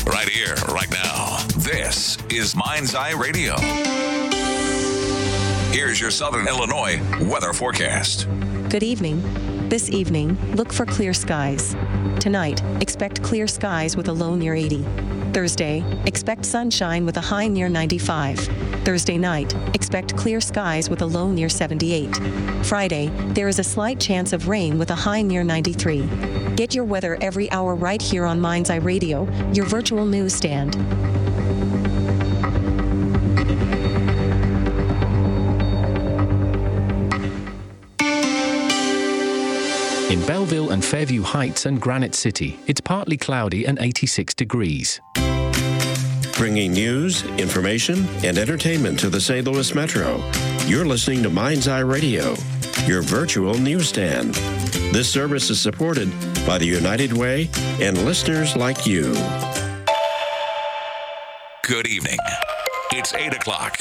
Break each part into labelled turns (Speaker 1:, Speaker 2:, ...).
Speaker 1: Right here, right now. This is Mind's Eye Radio. Here's your Southern Illinois weather forecast.
Speaker 2: Good evening. This evening, look for clear skies. Tonight, expect clear skies with a low near 80. Thursday, expect sunshine with a high near 95. Thursday night, expect clear skies with a low near 78. Friday, there is a slight chance of rain with a high near 93. Get your weather every hour right here on Mind's Eye Radio, your virtual newsstand.
Speaker 3: In Belleville and Fairview Heights and Granite City, it's partly cloudy and 86 degrees.
Speaker 4: Bringing news, information, and entertainment to the St. Louis Metro. You're listening to Mind's Eye Radio, your virtual newsstand. This service is supported by the United Way and listeners like you.
Speaker 1: Good evening. It's 8 o'clock.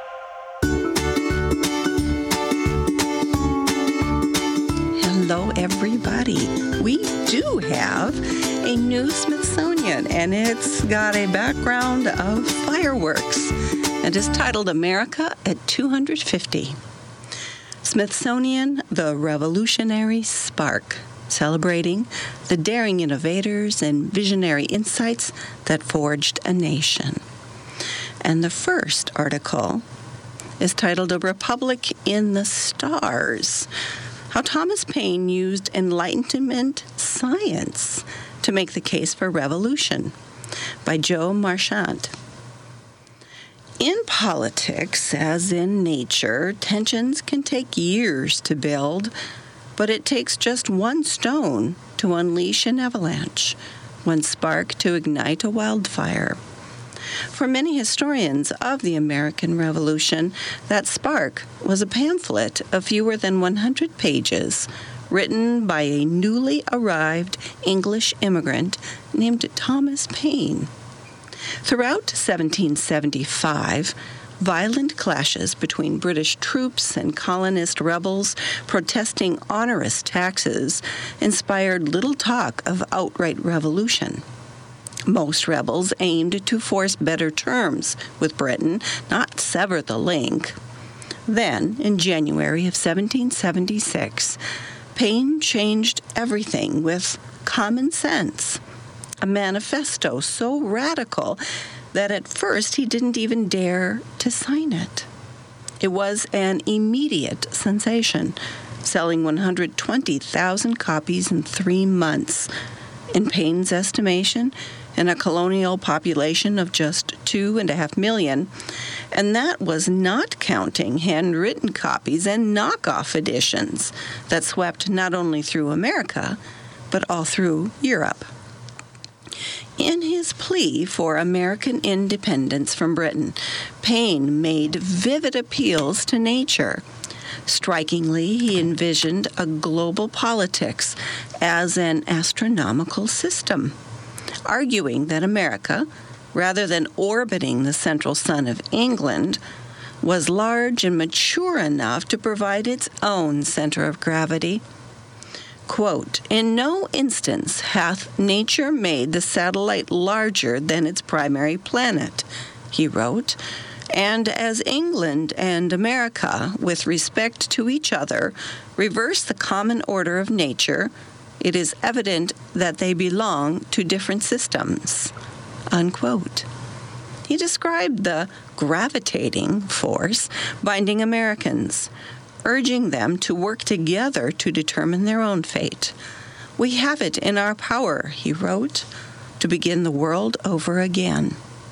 Speaker 5: Hello, everybody. We do have a new Smithsonian, and it's got a background of fireworks, and is titled America at 250. Smithsonian, the Revolutionary Spark, celebrating the daring innovators and visionary insights that forged a nation. And the first article is titled A Republic in the Stars, how Thomas Paine used Enlightenment science to make the case for revolution, by Joe Marchant. In politics, as in nature, tensions can take years to build, but it takes just one stone to unleash an avalanche, one spark to ignite a wildfire. For many historians of the American Revolution, that spark was a pamphlet of fewer than 100 pages, written by a newly arrived English immigrant named Thomas Paine. Throughout 1775, violent clashes between British troops and colonist rebels protesting onerous taxes inspired little talk of outright revolution. Most rebels aimed to force better terms with Britain, not sever the link. Then, in January of 1776, Paine changed everything with Common Sense, a manifesto so radical that at first he didn't even dare to sign it. It was an immediate sensation, selling 120,000 copies in 3 months. In Paine's estimation, in a colonial population of just 2.5 million, and that was not counting handwritten copies and knockoff editions that swept not only through America, but all through Europe. In his plea for American independence from Britain, Paine made vivid appeals to nature. Strikingly, he envisioned a global politics as an astronomical system, arguing that America, rather than orbiting the central sun of England, was large and mature enough to provide its own center of gravity. Quote, "In no instance hath nature made the satellite larger than its primary planet," he wrote, "and as England and America, with respect to each other, reverse the common order of nature, it is evident that they belong to different systems." Unquote. He described the gravitating force binding Americans, urging them to work together to determine their own fate. "We have it in our power," he wrote, "to begin the world over again."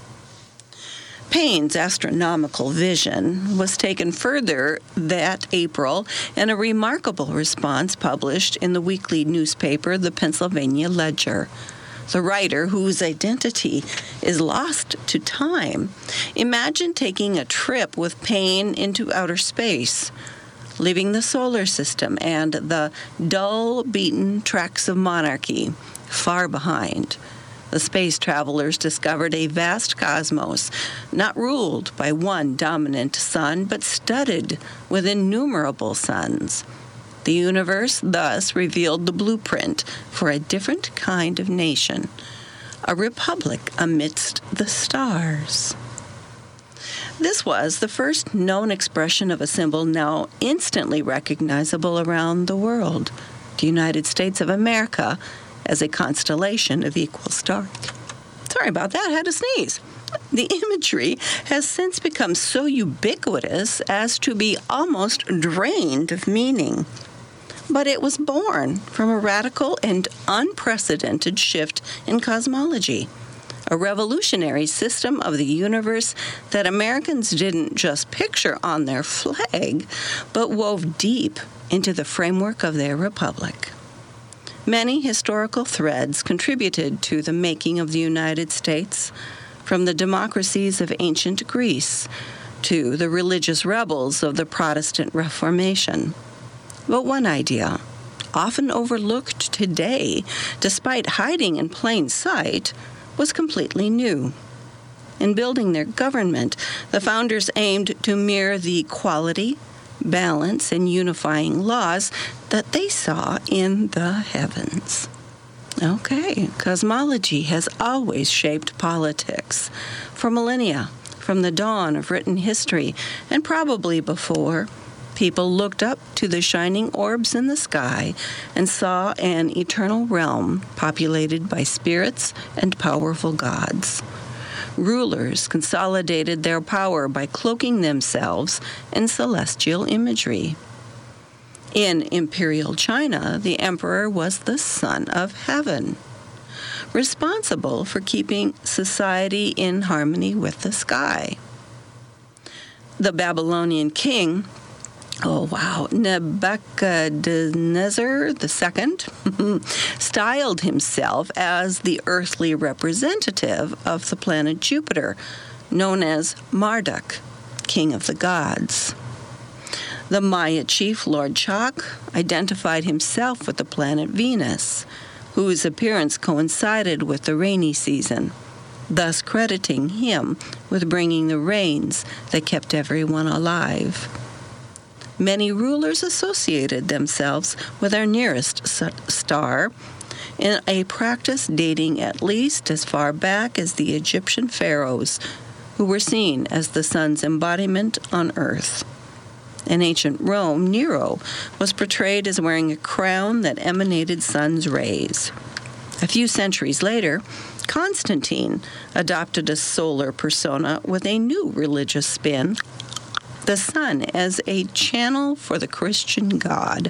Speaker 5: Paine's astronomical vision was taken further that April in a remarkable response published in the weekly newspaper, the Pennsylvania Ledger. The writer, whose identity is lost to time, imagined taking a trip with Paine into outer space, leaving the solar system and the dull, beaten tracks of monarchy far behind. The space travelers discovered a vast cosmos, not ruled by one dominant sun, but studded with innumerable suns. The universe thus revealed the blueprint for a different kind of nation, a republic amidst the stars. This was the first known expression of a symbol now instantly recognizable around the world, the United States of America as a constellation of equal stars. Sorry about that, I had to sneeze. The imagery has since become so ubiquitous as to be almost drained of meaning. But it was born from a radical and unprecedented shift in cosmology, a revolutionary system of the universe that Americans didn't just picture on their flag, but wove deep into the framework of their republic. Many historical threads contributed to the making of the United States, from the democracies of ancient Greece to the religious rebels of the Protestant Reformation. But one idea, often overlooked today, despite hiding in plain sight, was completely new. In building their government, the founders aimed to mirror the quality, balance, and unifying laws that they saw in the heavens. Okay, cosmology has always shaped politics for millennia, from the dawn of written history, and probably before. People looked up to the shining orbs in the sky and saw an eternal realm populated by spirits and powerful gods. Rulers consolidated their power by cloaking themselves in celestial imagery. In imperial China, the emperor was the son of heaven, responsible for keeping society in harmony with the sky. The Babylonian king, Nebuchadnezzar II, styled himself as the earthly representative of the planet Jupiter, known as Marduk, king of the gods. The Maya chief Lord Chak identified himself with the planet Venus, whose appearance coincided with the rainy season, thus crediting him with bringing the rains that kept everyone alive. Many rulers associated themselves with our nearest star, in a practice dating at least as far back as the Egyptian pharaohs, who were seen as the sun's embodiment on earth. In ancient Rome, Nero was portrayed as wearing a crown that emanated sun's rays. A few centuries later, Constantine adopted a solar persona with a new religious spin, the sun as a channel for the Christian God.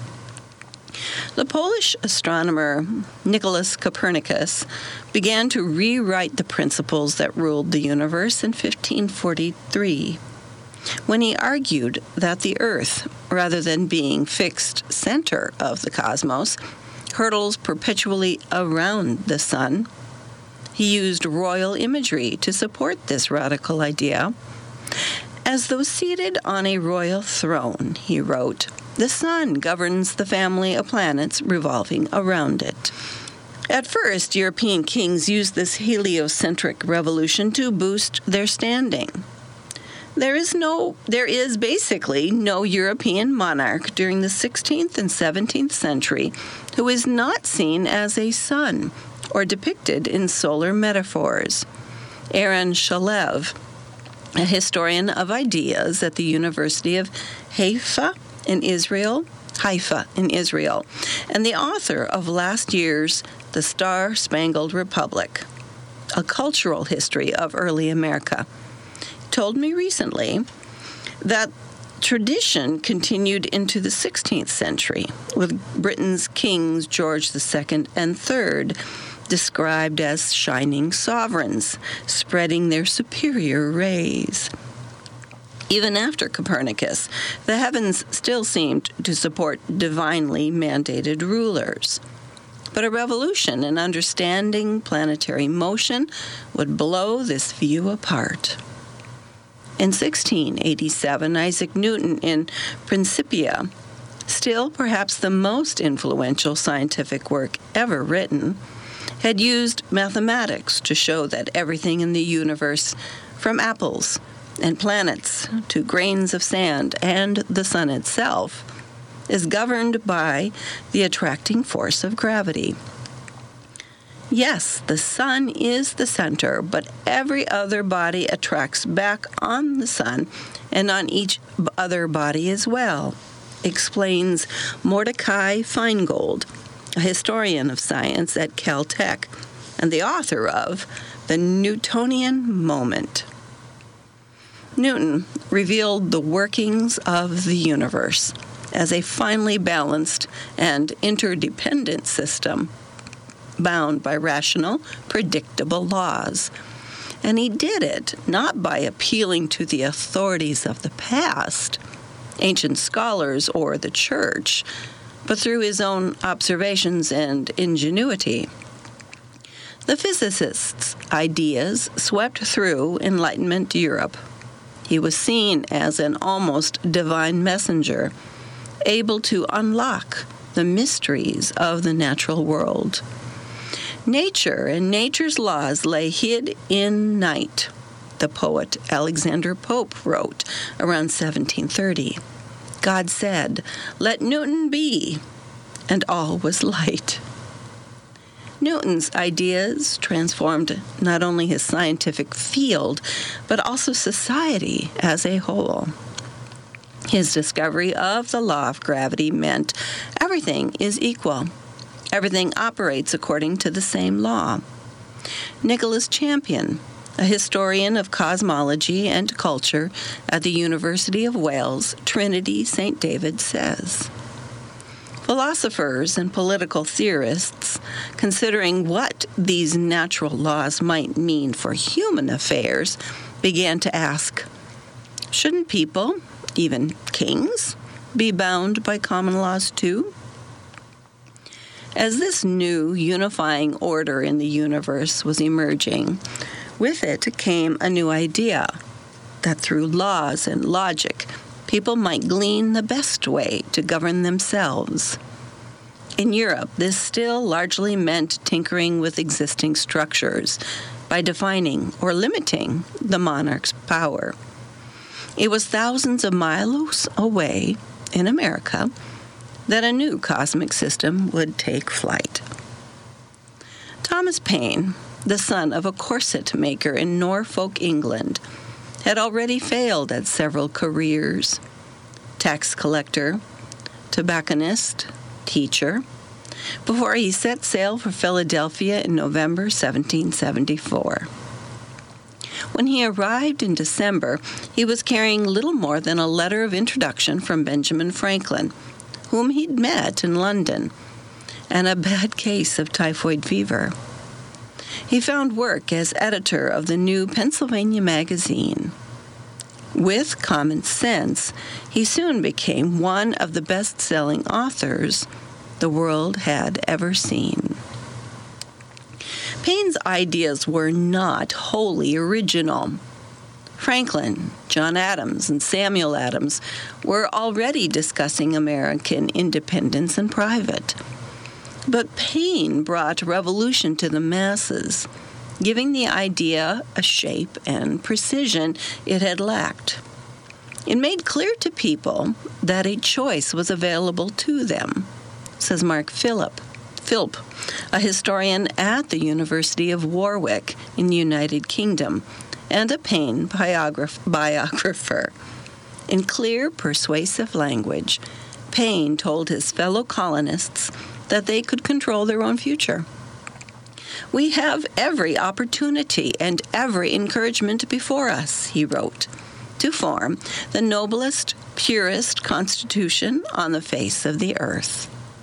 Speaker 5: The Polish astronomer Nicholas Copernicus began to rewrite the principles that ruled the universe in 1543, when he argued that the Earth, rather than being fixed center of the cosmos, hurtles perpetually around the sun. He used royal imagery to support this radical idea. As though seated on a royal throne, he wrote, the sun governs the family of planets revolving around it. At first, European kings used this heliocentric revolution to boost their standing. There is basically no European monarch during the 16th and 17th century who is not seen as a sun or depicted in solar metaphors. Aaron Shalev, a historian of ideas at the University of Haifa in Israel, and the author of last year's The Star-Spangled Republic, A Cultural History of Early America, told me recently that tradition continued into the 16th century, with Britain's kings George II and III described as shining sovereigns, spreading their superior rays. Even after Copernicus, the heavens still seemed to support divinely mandated rulers. But a revolution in understanding planetary motion would blow this view apart. In 1687, Isaac Newton in Principia, still perhaps the most influential scientific work ever written, had used mathematics to show that everything in the universe, from apples and planets to grains of sand and the sun itself, is governed by the attracting force of gravity. Yes, the sun is the center, but every other body attracts back on the sun and on each other body as well, explains Mordecai Feingold, a historian of science at Caltech and the author of The Newtonian Moment. Newton revealed the workings of the universe as a finely balanced and interdependent system bound by rational, predictable laws. And he did it not by appealing to the authorities of the past, ancient scholars, or the church, but through his own observations and ingenuity. The physicist's ideas swept through Enlightenment Europe. He was seen as an almost divine messenger, able to unlock the mysteries of the natural world. Nature and nature's laws lay hid in night, the poet Alexander Pope wrote around 1730. God said, "Let Newton be," and all was light. Newton's ideas transformed not only his scientific field, but also society as a whole. His discovery of the law of gravity meant everything is equal. Everything operates according to the same law. Nicholas Champion, a historian of cosmology and culture at the University of Wales, Trinity, St. David, says, philosophers and political theorists, considering what these natural laws might mean for human affairs, began to ask, shouldn't people, even kings, be bound by common laws too? As this new unifying order in the universe was emerging, with it came a new idea that through laws and logic, people might glean the best way to govern themselves. In Europe, this still largely meant tinkering with existing structures by defining or limiting the monarch's power. It was thousands of miles away in America that a new cosmic system would take flight. Thomas Paine, the son of a corset maker in Norfolk, England, had already failed at several careers: tax collector, tobacconist, teacher, before he set sail for Philadelphia in November 1774. When he arrived in December, he was carrying little more than a letter of introduction from Benjamin Franklin, whom he'd met in London, and a bad case of typhoid fever. He found work as editor of the new Pennsylvania Magazine. With common sense, he soon became one of the best-selling authors the world had ever seen. Paine's ideas were not wholly original. Franklin, John Adams, and Samuel Adams were already discussing American independence in private. But Paine brought revolution to the masses, giving the idea a shape and precision it had lacked. It made clear to people that a choice was available to them, says Mark Philp, a historian at the University of Warwick in the United Kingdom, and a Paine biographer. In clear, persuasive language, Paine told his fellow colonists that they could control their own future. "We have every opportunity and every encouragement before us," he wrote, "to form the noblest, purest constitution on the face of the earth."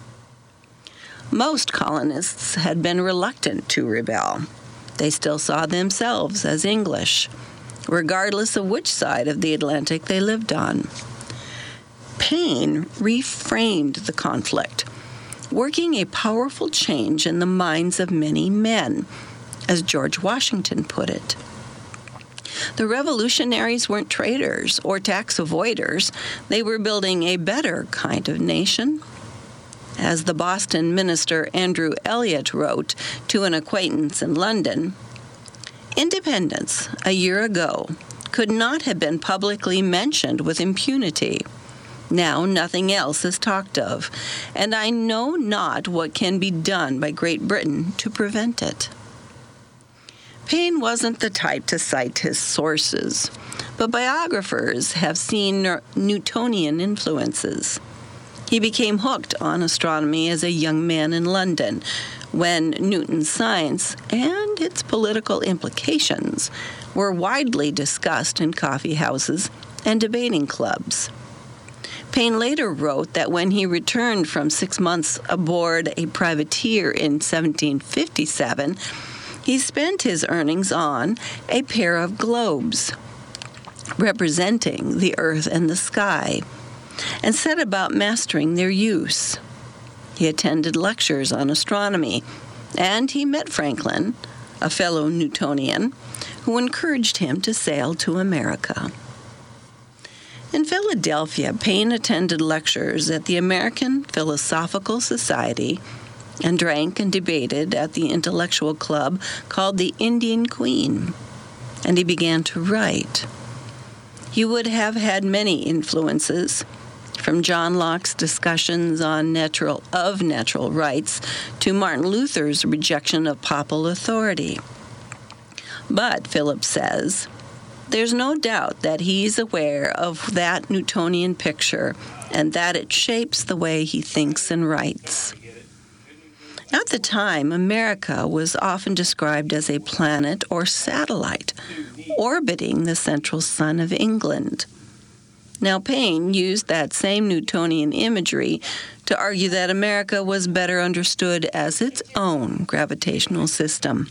Speaker 5: Most colonists had been reluctant to rebel. They still saw themselves as English, regardless of which side of the Atlantic they lived on. Paine reframed the conflict, working a powerful change in the minds of many men, as George Washington put it. The revolutionaries weren't traitors or tax avoiders. They were building a better kind of nation. As the Boston minister Andrew Elliot wrote to an acquaintance in London, independence a year ago could not have been publicly mentioned with impunity. Now nothing else is talked of, and I know not what can be done by Great Britain to prevent it. Paine wasn't the type to cite his sources, but biographers have seen Newtonian influences. He became hooked on astronomy as a young man in London, when Newton's science and its political implications were widely discussed in coffee houses and debating clubs. Paine later wrote that when he returned from 6 months aboard a privateer in 1757, he spent his earnings on a pair of globes representing the earth and the sky, and set about mastering their use. He attended lectures on astronomy, and he met Franklin, a fellow Newtonian, who encouraged him to sail to America. In Philadelphia, Paine attended lectures at the American Philosophical Society and drank and debated at the intellectual club called the Indian Queen, and he began to write. He would have had many influences, from John Locke's discussions on natural rights to Martin Luther's rejection of papal authority. But, Phillips says, there's no doubt that he's aware of that Newtonian picture and that it shapes the way he thinks and writes. At the time, America was often described as a planet or satellite orbiting the central sun of England. Now, Paine used that same Newtonian imagery to argue that America was better understood as its own gravitational system.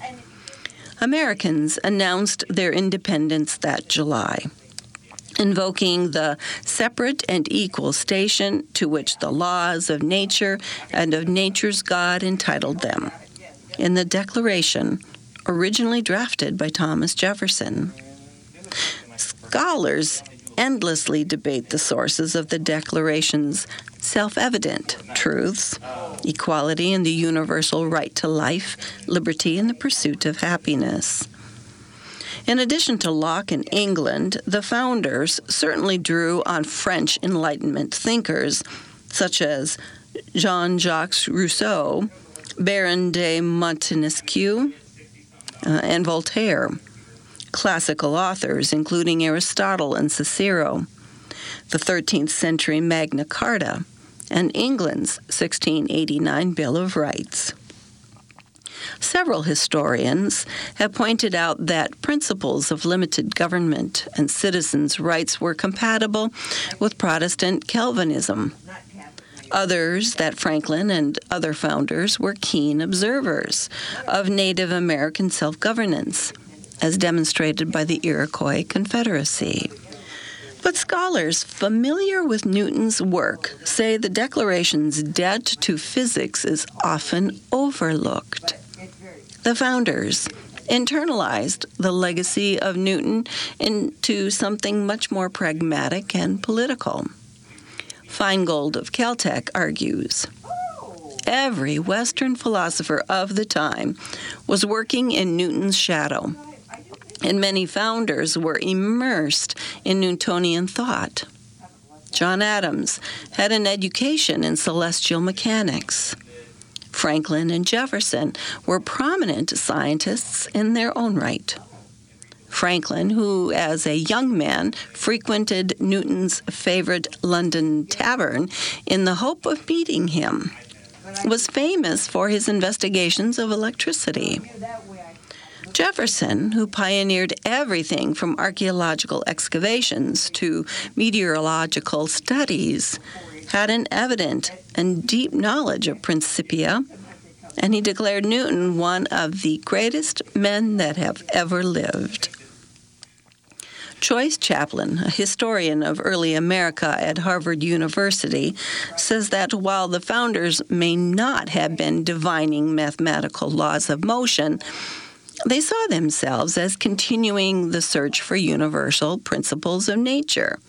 Speaker 5: Americans announced their independence that July, invoking the separate and equal station to which the laws of nature and of nature's God entitled them, in the Declaration originally drafted by Thomas Jefferson. Scholars endlessly debate the sources of the Declaration's self-evident truths: equality and the universal right to life, liberty, and the pursuit of happiness. In addition to Locke and England, the founders certainly drew on French Enlightenment thinkers such as Jean-Jacques Rousseau, Baron de Montesquieu, and Voltaire, classical authors including Aristotle and Cicero, the 13th century Magna Carta, and England's 1689 Bill of Rights. Several historians have pointed out that principles of limited government and citizens' rights were compatible with Protestant Calvinism. Others that Franklin and other founders were keen observers of Native American self-governance, as demonstrated by the Iroquois Confederacy. But scholars familiar with Newton's work say the Declaration's debt to physics is often overlooked. The founders internalized the legacy of Newton into something much more pragmatic and political. Feingold of Caltech argues, every Western philosopher of the time was working in Newton's shadow, and many founders were immersed in Newtonian thought. John Adams had an education in celestial mechanics. Franklin and Jefferson were prominent scientists in their own right. Franklin, who as a young man frequented Newton's favorite London tavern in the hope of meeting him, was famous for his investigations of electricity. Jefferson, who pioneered everything from archaeological excavations to meteorological studies, had an evident and deep knowledge of Principia, and he declared Newton one of the greatest men that have ever lived. Joyce Chaplin, a historian of early America at Harvard University, says that while the founders may not have been divining mathematical laws of motion, they saw themselves as continuing the search for universal principles of nature.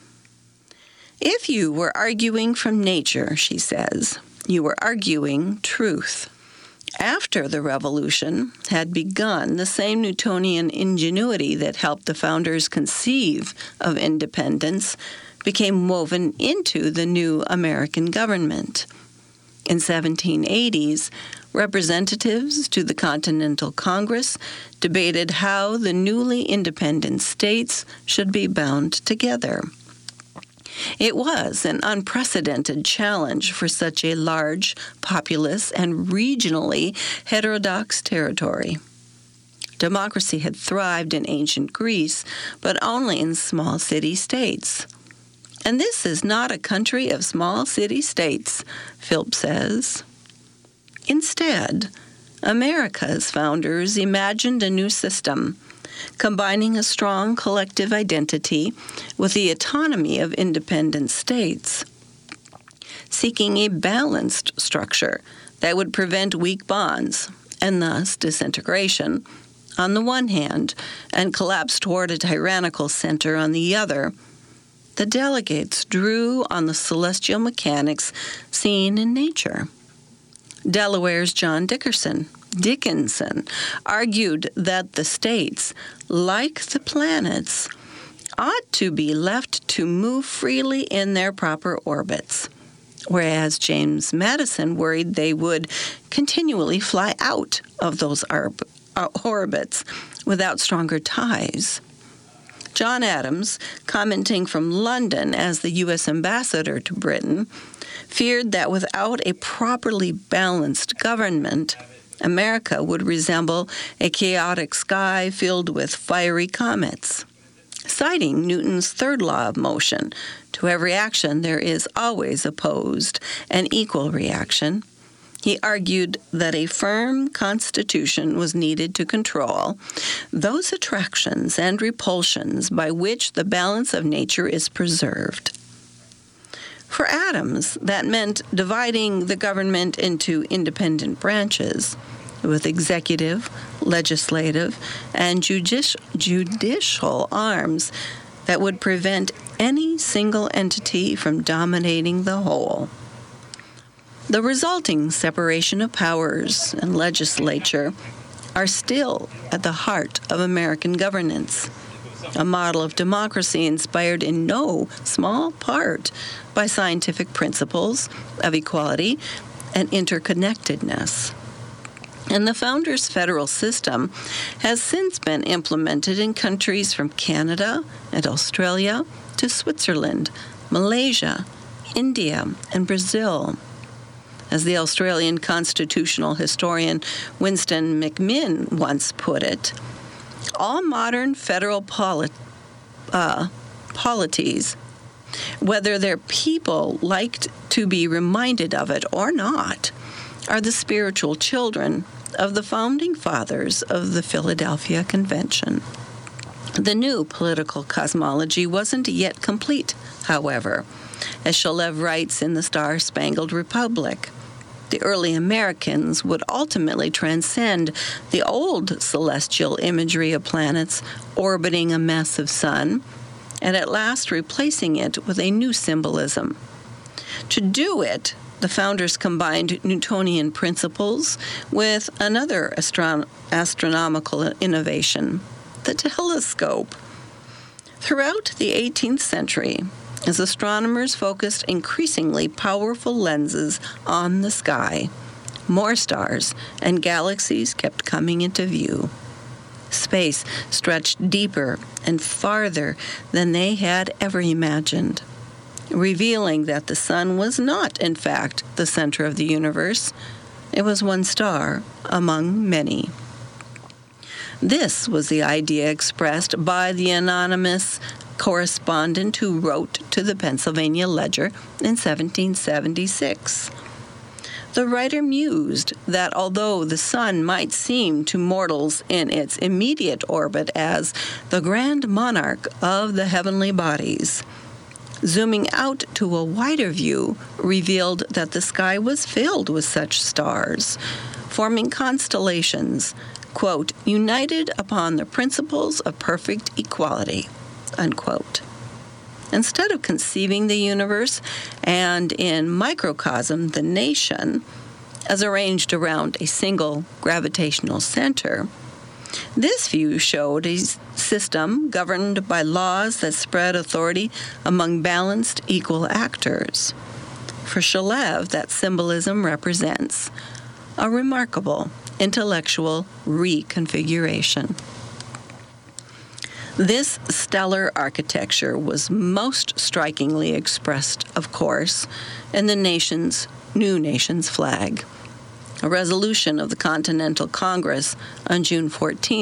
Speaker 5: If you were arguing from nature, she says, you were arguing truth. After the revolution had begun, the same Newtonian ingenuity that helped the founders conceive of independence became woven into the new American government. In 1780s, representatives to the Continental Congress debated how the newly independent states should be bound together. It was an unprecedented challenge for such a large, populous, and regionally heterodox territory. Democracy had thrived in ancient Greece, but only in small city-states. And this is not a country of small city-states, Philp says. Instead, America's founders imagined a new system, combining a strong collective identity with the autonomy of independent states, seeking a balanced structure that would prevent weak bonds, and thus disintegration, on the one hand, and collapse toward a tyrannical center on the other. The delegates drew on the celestial mechanics seen in nature. Delaware's John Dickinson argued that the states, like the planets, ought to be left to move freely in their proper orbits, whereas James Madison worried they would continually fly out of those orbits without stronger ties. John Adams, commenting from London as the U.S. ambassador to Britain, feared that without a properly balanced government, America would resemble a chaotic sky filled with fiery comets. Citing Newton's third law of motion, to every action there is always opposed an equal reaction, he argued that a firm constitution was needed to control those attractions and repulsions by which the balance of nature is preserved. For Adams, that meant dividing the government into independent branches, with executive, legislative, and judicial arms that would prevent any single entity from dominating the whole. The resulting separation of powers and legislature are still at the heart of American governance, a model of democracy inspired in no small part by scientific principles of equality and interconnectedness. And the founders' federal system has since been implemented in countries from Canada and Australia to Switzerland, Malaysia, India, and Brazil. As the Australian constitutional historian Winston McMinn once put it, all modern federal polities, whether their people liked to be reminded of it or not, are the spiritual children of the founding fathers of the Philadelphia Convention. The new political cosmology wasn't yet complete, however, as Shalev writes in The Star-Spangled Republic. The early Americans would ultimately transcend the old celestial imagery of planets orbiting a massive sun, and at last replacing it with a new symbolism. To do it, the founders combined Newtonian principles with another astronomical innovation, the telescope. Throughout the 18th century, as astronomers focused increasingly powerful lenses on the sky, more stars and galaxies kept coming into view. Space stretched deeper and farther than they had ever imagined, revealing that the sun was not, in fact, the center of the universe. It was one star among many. This was the idea expressed by the anonymous correspondent who wrote to the Pennsylvania Ledger in 1776. The writer mused that although the sun might seem to mortals in its immediate orbit as the grand monarch of the heavenly bodies, zooming out to a wider view revealed that the sky was filled with such stars, forming constellations, quote, united upon the principles of perfect equality, unquote. Instead of conceiving the universe and in microcosm the nation as arranged around a single gravitational center, This view showed a system governed by laws that spread authority among balanced, equal actors. For Shalev, that symbolism represents a remarkable intellectual reconfiguration. This stellar architecture was most strikingly expressed, of course, in the new nation's flag. A resolution of the Continental Congress on June 14,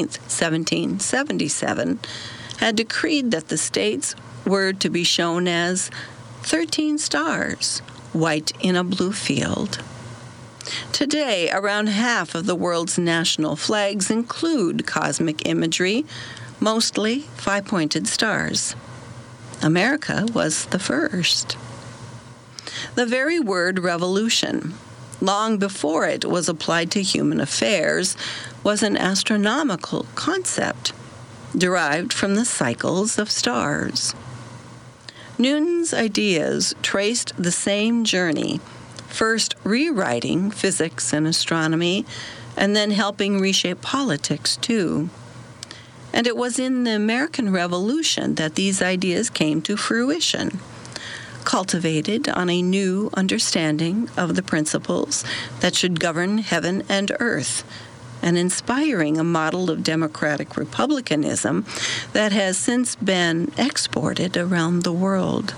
Speaker 5: 1777, had decreed that the states were to be shown as 13 stars, white in a blue field. Today, around half of the world's national flags include cosmic imagery, mostly five-pointed stars. America was the first. The very word revolution, long before it was applied to human affairs, was an astronomical concept derived from the cycles of stars. Newton's ideas traced the same journey, first rewriting physics and astronomy, and then helping reshape politics too. And it was in the American Revolution that these ideas came to fruition, cultivated on a new understanding of the principles that should govern heaven and earth, and inspiring a model of democratic republicanism that has since been exported around the world.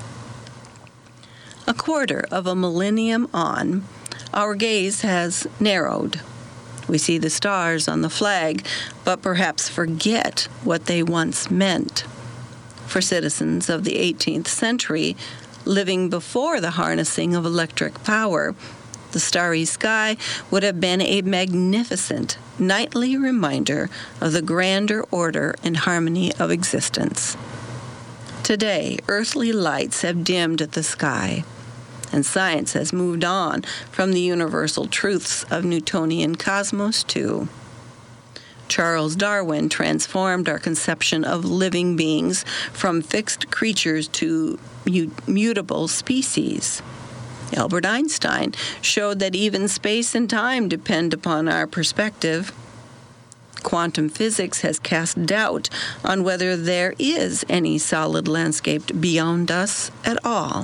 Speaker 5: A quarter of a millennium on, our gaze has narrowed. We see the stars on the flag, but perhaps forget what they once meant. For citizens of the 18th century, living before the harnessing of electric power, the starry sky would have been a magnificent nightly reminder of the grander order and harmony of existence. Today, earthly lights have dimmed the sky, and science has moved on from the universal truths of Newtonian cosmos too. Charles Darwin transformed our conception of living beings from fixed creatures to mutable species. Albert Einstein showed that even space and time depend upon our perspective. Quantum physics has cast doubt on whether there is any solid landscape beyond us at all.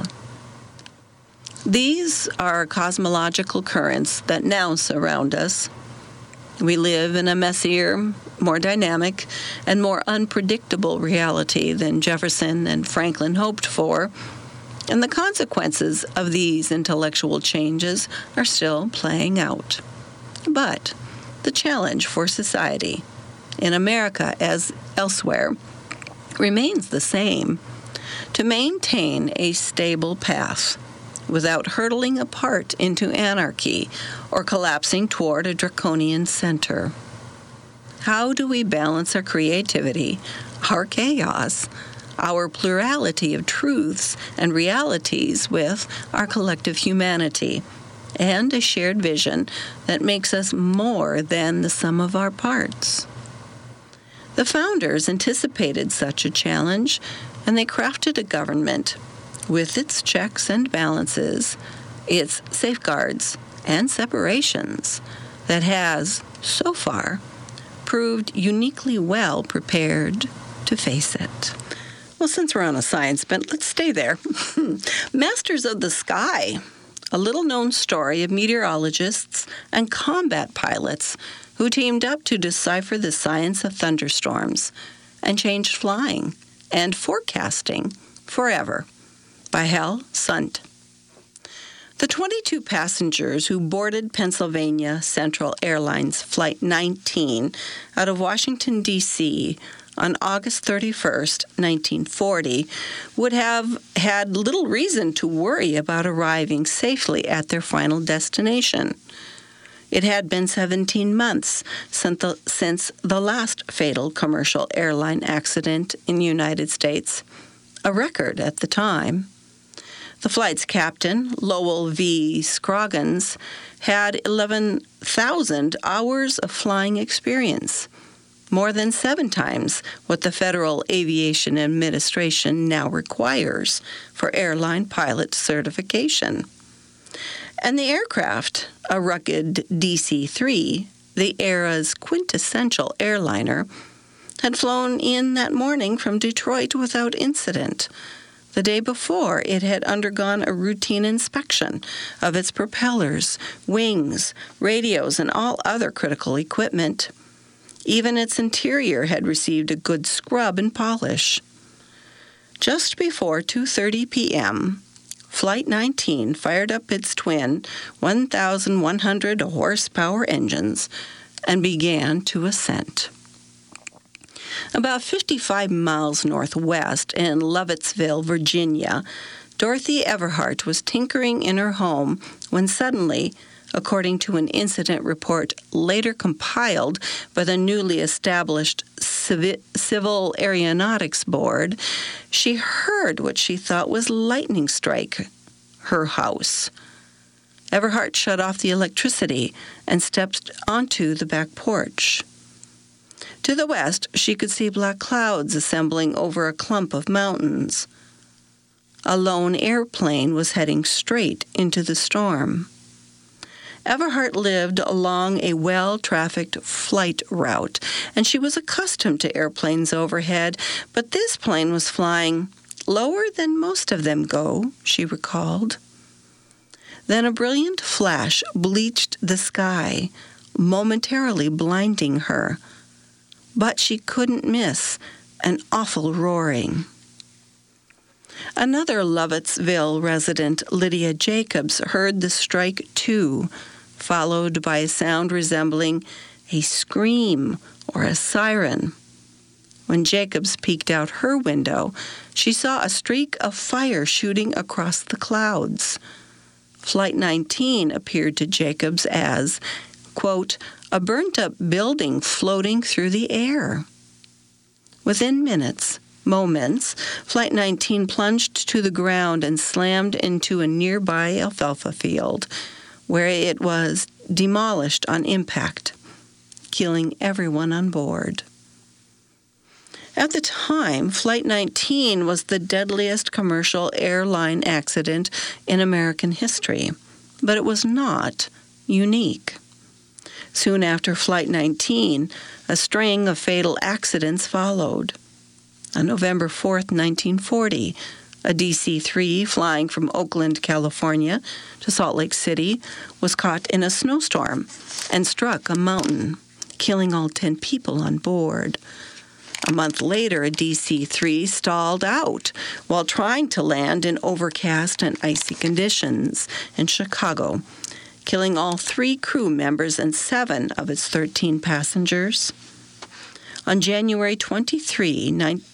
Speaker 5: These are cosmological currents that now surround us. We live in a messier, more dynamic, and more unpredictable reality than Jefferson and Franklin hoped for, and the consequences of these intellectual changes are still playing out. But the challenge for society, in America as elsewhere, remains the same: to maintain a stable path without hurtling apart into anarchy or collapsing toward a draconian center. How do we balance our creativity, our chaos, our plurality of truths and realities with our collective humanity and a shared vision that makes us more than the sum of our parts? The founders anticipated such a challenge, and they crafted a government with its checks and balances, its safeguards and separations, that has, so far, proved uniquely well prepared to face it. Well, since we're on a science bent, let's stay there. Masters of the Sky, a little-known story of meteorologists and combat pilots who teamed up to decipher the science of thunderstorms and changed flying and forecasting forever, by Hal Sundt. The 22 passengers who boarded Pennsylvania Central Airlines Flight 19 out of Washington, D.C. on August 31st, 1940, would have had little reason to worry about arriving safely at their final destination. It had been 17 months since the last fatal commercial airline accident in the United States, a record at the time. The flight's captain, Lowell V. Scroggins, had 11,000 hours of flying experience, more than 7 times what the Federal Aviation Administration now requires for airline pilot certification. And the aircraft, a rugged DC-3, the era's quintessential airliner, had flown in that morning from Detroit without incident. The day before, it had undergone a routine inspection of its propellers, wings, radios, and all other critical equipment. Even its interior had received a good scrub and polish. Just before 2:30 p.m., Flight 19 fired up its twin 1,100 horsepower engines and began to ascent. About 55 miles northwest in Lovettsville, Virginia, Dorothy Everhart was tinkering in her home when suddenly, according to an incident report later compiled by the newly established Civil Aeronautics Board, she heard what she thought was lightning strike her house. Everhart shut off the electricity and stepped onto the back porch. To the west, she could see black clouds assembling over a clump of mountains. A lone airplane was heading straight into the storm. Everhart lived along a well-trafficked flight route, and she was accustomed to airplanes overhead, but this plane was flying lower than most of them go, she recalled. Then a brilliant flash bleached the sky, momentarily blinding her. But she couldn't miss an awful roaring. Another Lovettsville resident, Lydia Jacobs, heard the strike too, followed by a sound resembling a scream or a siren. When Jacobs peeked out her window, she saw a streak of fire shooting across the clouds. Flight 19 appeared to Jacobs as, quote, a burnt-up building floating through the air. Within moments, Flight 19 plunged to the ground and slammed into a nearby alfalfa field, where it was demolished on impact, killing everyone on board. At the time, Flight 19 was the deadliest commercial airline accident in American history, but it was not unique. Soon after Flight 19, a string of fatal accidents followed. On November 4, 1940, a DC-3 flying from Oakland, California to Salt Lake City was caught in a snowstorm and struck a mountain, killing all 10 people on board. A month later, a DC-3 stalled out while trying to land in overcast and icy conditions in Chicago, killing all 3 crew members and 7 of its 13 passengers. On January 23,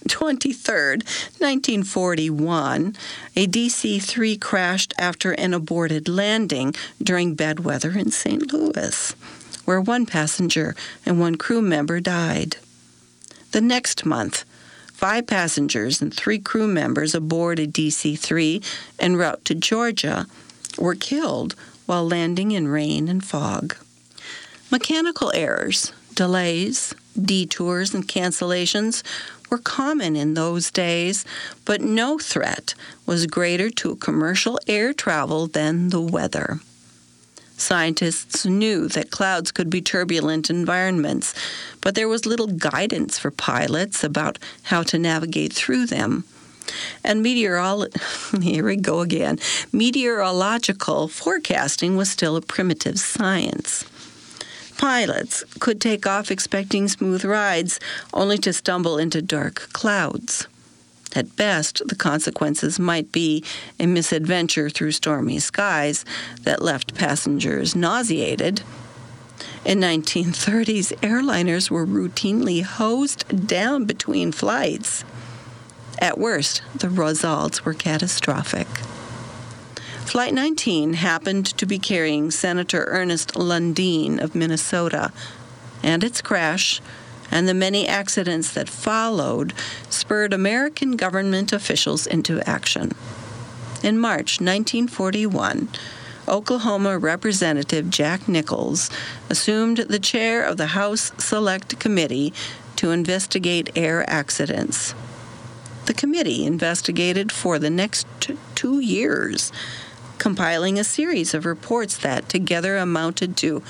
Speaker 5: 1941, a DC-3 crashed after an aborted landing during bad weather in St. Louis, where 1 passenger and 1 crew member died. The next month, 5 passengers and 3 crew members aboard a DC-3 en route to Georgia were killed while landing in rain and fog. Mechanical errors, delays, detours, and cancellations were common in those days, but no threat was greater to commercial air travel than the weather. Scientists knew that clouds could be turbulent environments, but there was little guidance for pilots about how to navigate through them. And meteorological forecasting was still a primitive science. Pilots could take off expecting smooth rides, only to stumble into dark clouds. At best, the consequences might be a misadventure through stormy skies that left passengers nauseated. In 1930s, airliners were routinely hosed down between flights. At worst, the results were catastrophic. Flight 19 happened to be carrying Senator Ernest Lundeen of Minnesota, and its crash and the many accidents that followed spurred American government officials into action. In March 1941, Oklahoma Representative Jack Nichols assumed the chair of the House Select Committee to investigate air accidents. The committee investigated for the next 2 years, compiling a series of reports that together amounted to,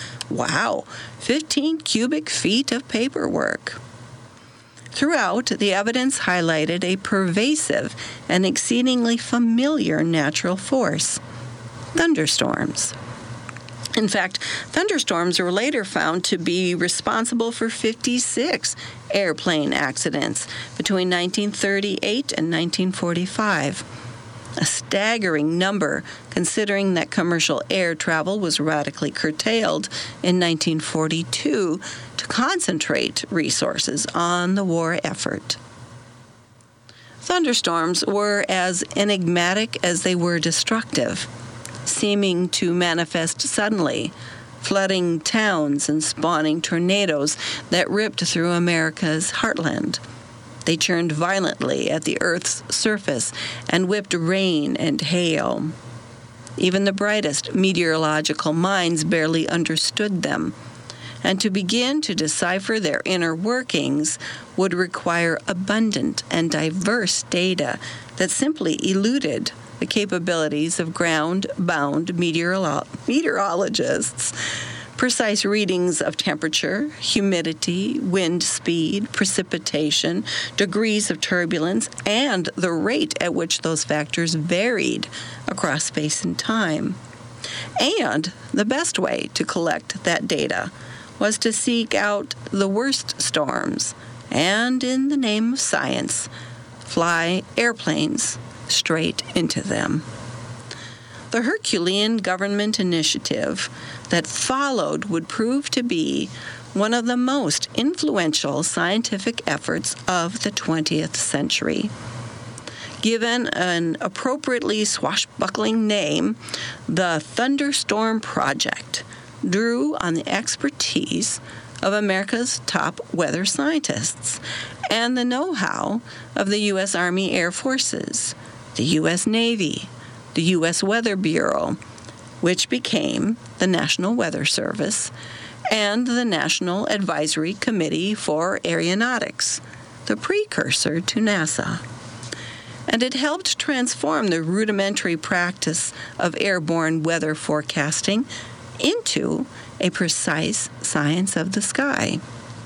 Speaker 5: 15 cubic feet of paperwork. Throughout, the evidence highlighted a pervasive and exceedingly familiar natural force: thunderstorms. In fact, thunderstorms were later found to be responsible for 56 airplane accidents between 1938 and 1945. A staggering number, considering that commercial air travel was radically curtailed in 1942 to concentrate resources on the war effort. Thunderstorms were as enigmatic as they were destructive, seeming to manifest suddenly, flooding towns and spawning tornadoes that ripped through America's heartland. They churned violently at the Earth's surface and whipped rain and hail. Even the brightest meteorological minds barely understood them, and to begin to decipher their inner workings would require abundant and diverse data that simply eluded the capabilities of ground-bound meteorologists. Precise readings of temperature, humidity, wind speed, precipitation, degrees of turbulence, and the rate at which those factors varied across space and time. And the best way to collect that data was to seek out the worst storms and, in the name of science, fly airplanes straight into them. The Herculean government initiative that followed would prove to be one of the most influential scientific efforts of the 20th century. Given an appropriately swashbuckling name, the Thunderstorm Project drew on the expertise of America's top weather scientists and the know-how of the U.S. Army Air Forces, the U.S. Navy, the U.S. Weather Bureau, which became the National Weather Service, and the National Advisory Committee for Aeronautics, the precursor to NASA. And it helped transform the rudimentary practice of airborne weather forecasting into a precise science of the sky.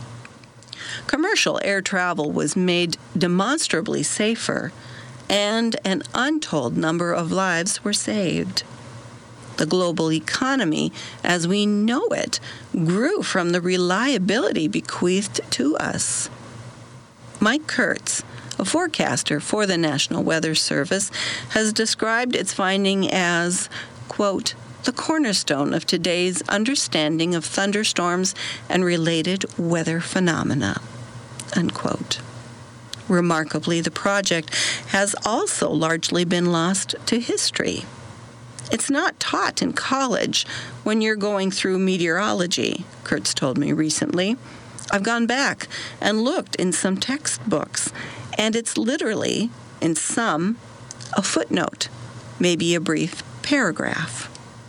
Speaker 5: Commercial air travel was made demonstrably safer, and an untold number of lives were saved. The global economy, as we know it, grew from the reliability bequeathed to us. Mike Kurtz, a forecaster for the National Weather Service, has described its finding as, quote, the cornerstone of today's understanding of thunderstorms and related weather phenomena, unquote. Remarkably, the project has also largely been lost to history. It's not taught in college when you're going through meteorology, Kurtz told me recently. I've gone back and looked in some textbooks, and it's literally, in some, a footnote, maybe a brief paragraph.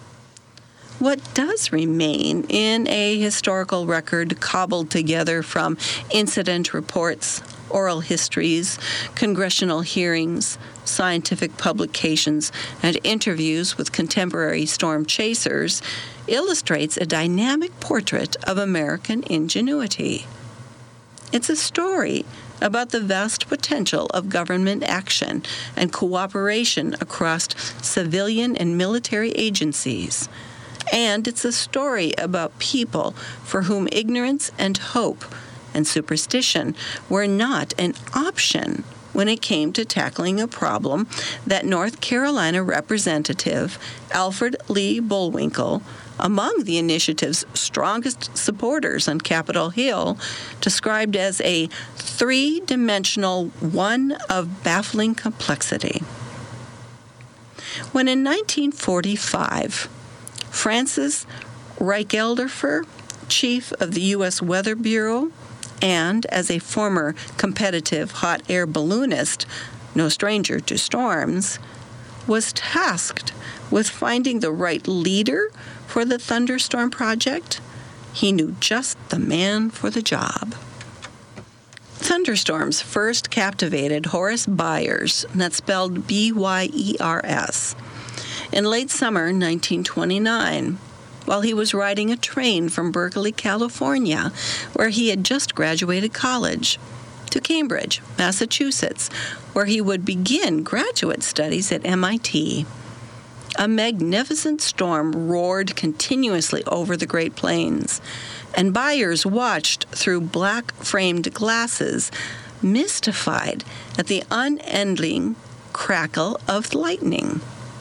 Speaker 5: What does remain in a historical record cobbled together from incident reports, oral histories, congressional hearings, scientific publications, and interviews with contemporary storm chasers illustrates a dynamic portrait of American ingenuity. It's a story about the vast potential of government action and cooperation across civilian and military agencies. And it's a story about people for whom ignorance and hope and superstition were not an option when it came to tackling a problem that North Carolina Representative Alfred Lee Bullwinkle, among the initiative's strongest supporters on Capitol Hill, described as a three-dimensional one of baffling complexity. When in 1945, Francis Reichelderfer, chief of the U.S. Weather Bureau, and as a former competitive hot air balloonist, no stranger to storms, was tasked with finding the right leader for the Thunderstorm Project, he knew just the man for the job. Thunderstorms first captivated Horace Byers, that's spelled B-Y-E-R-S, in late summer 1929, while he was riding a train from Berkeley, California, where he had just graduated college, to Cambridge, Massachusetts, where he would begin graduate studies at MIT. A magnificent storm roared continuously over the Great Plains, and Byers watched through black-framed glasses, mystified at the unending crackle of lightning.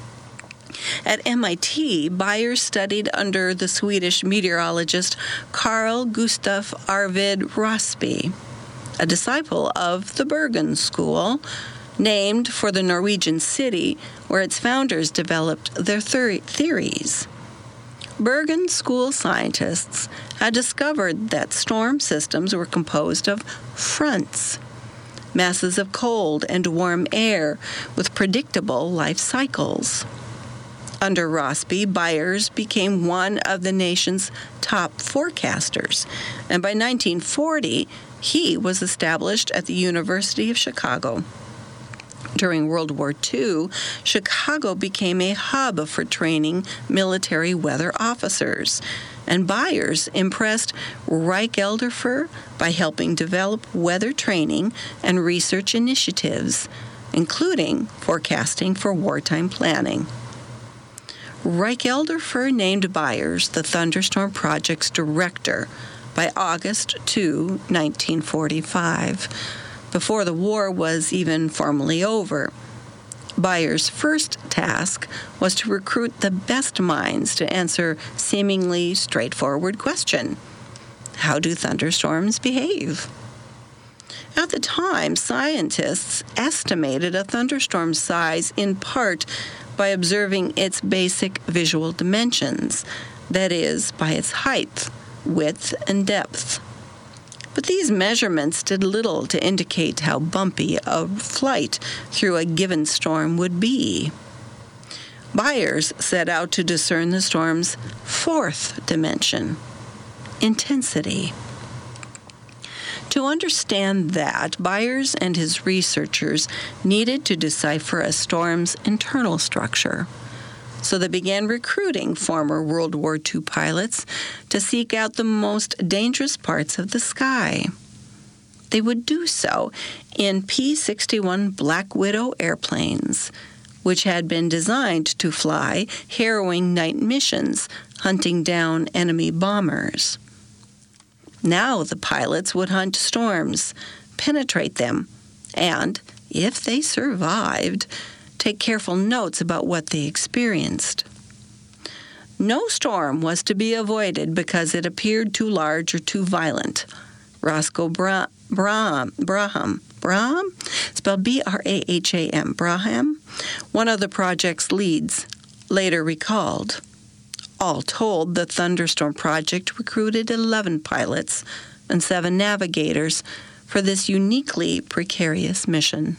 Speaker 5: At MIT, Byers studied under the Swedish meteorologist Carl Gustaf Arvid Rossby, a disciple of the Bergen School, named for the Norwegian city where its founders developed their theories. Bergen School scientists had discovered that storm systems were composed of fronts, masses of cold and warm air with predictable life cycles. Under Rossby, Byers became one of the nation's top forecasters, and by 1940, he was established at the University of Chicago. During World War II, Chicago became a hub for training military weather officers, and Byers impressed Reich Elderfer by helping develop weather training and research initiatives, including forecasting for wartime planning. Reich Elderfer named Byers the Thunderstorm Project's director by August 2, 1945, before the war was even formally over. Byers' first task was to recruit the best minds to answer seemingly straightforward question: how do thunderstorms behave? At the time, scientists estimated a thunderstorm's size in part by observing its basic visual dimensions, that is, by its height, width, and depth. But these measurements did little to indicate how bumpy a flight through a given storm would be. Byers set out to discern the storm's fourth dimension, intensity. To understand that, Byers and his researchers needed to decipher a storm's internal structure. So they began recruiting former World War II pilots to seek out the most dangerous parts of the sky. They would do so in P-61 Black Widow airplanes, which had been designed to fly harrowing night missions, hunting down enemy bombers. Now the pilots would hunt storms, penetrate them, and, if they survived, take careful notes about what they experienced. No storm was to be avoided because it appeared too large or too violent. Roscoe Braham, spelled B-R-A-H-A-M, Braham, one of the project's leads, later recalled. All told, the Thunderstorm Project recruited 11 pilots and 7 navigators for this uniquely precarious mission.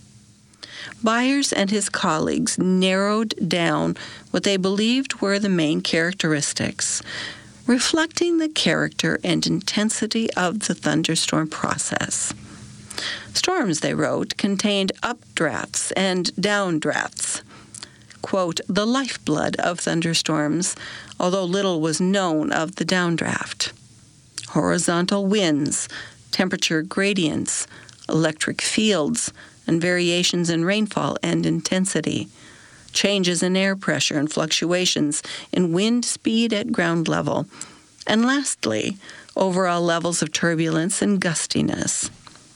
Speaker 5: Byers and his colleagues narrowed down what they believed were the main characteristics, reflecting the character and intensity of the thunderstorm process. Storms, they wrote, contained updrafts and downdrafts. Quote, the lifeblood of thunderstorms, although little was known of the downdraft. Horizontal winds, temperature gradients, electric fields, and variations in rainfall and intensity, changes in air pressure and fluctuations in wind speed at ground level, and lastly, overall levels of turbulence and gustiness.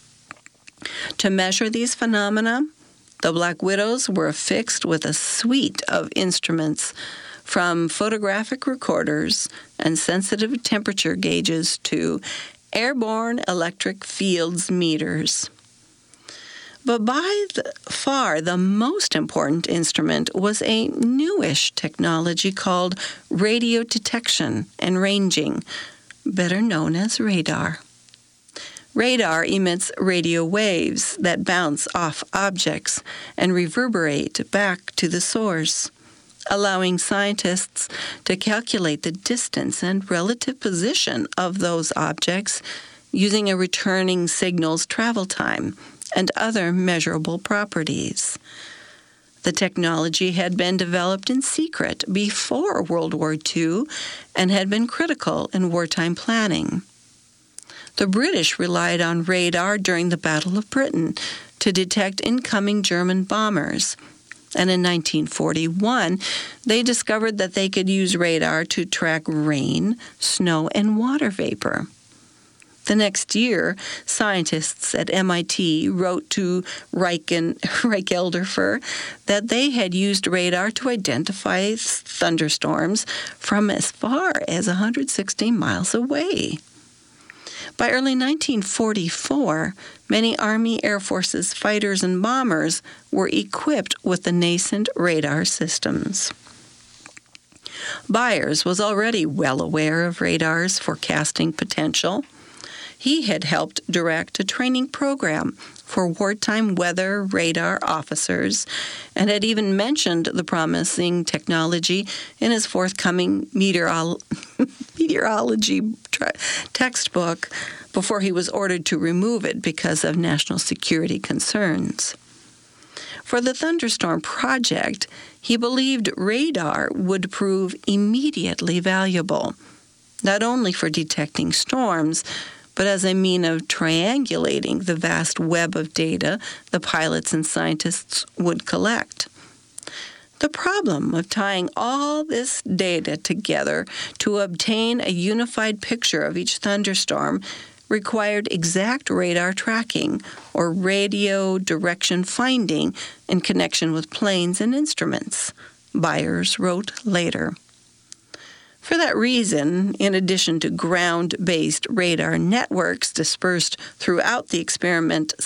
Speaker 5: To measure these phenomena, the Black Widows were affixed with a suite of instruments, from photographic recorders and sensitive temperature gauges to airborne electric fields meters. But by far the most important instrument was a newish technology called radio detection and ranging, better known as radar. Radar emits radio waves that bounce off objects and reverberate back to the source, allowing scientists to calculate the distance and relative position of those objects using a returning signal's travel time and other measurable properties. The technology had been developed in secret before World War II and had been critical in wartime planning. The British relied on radar during the Battle of Britain to detect incoming German bombers. And in 1941, they discovered that they could use radar to track rain, snow, and water vapor. The next year, scientists at MIT wrote to Reichelderfer that they had used radar to identify thunderstorms from as far as 116 miles away. By early 1944, many Army Air Force's fighters and bombers were equipped with the nascent radar systems. Byers was already well aware of radar's forecasting potential. He had helped direct a training program for wartime weather radar officers and had even mentioned the promising technology in his forthcoming meteorology textbook before he was ordered to remove it because of national security concerns. For the Thunderstorm project, he believed radar would prove immediately valuable, not only for detecting storms, but as a means of triangulating the vast web of data the pilots and scientists would collect. The problem of tying all this data together to obtain a unified picture of each thunderstorm required exact radar tracking or radio direction finding in connection with planes and instruments, Byers wrote later. For that reason, in addition to ground-based radar networks dispersed throughout the experiment